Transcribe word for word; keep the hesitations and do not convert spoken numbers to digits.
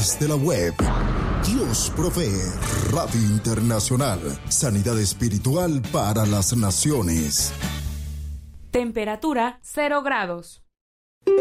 través de la web. Dios provee. Radio Internacional. Sanidad espiritual para las naciones. Temperatura cero grados.